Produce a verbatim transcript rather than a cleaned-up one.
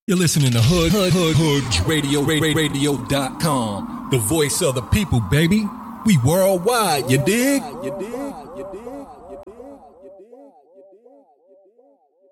You're listening to Hood Hood Hood Hood Radio Radio dot com. The voice of the people, baby. We worldwide, you dig? You dig? You dig?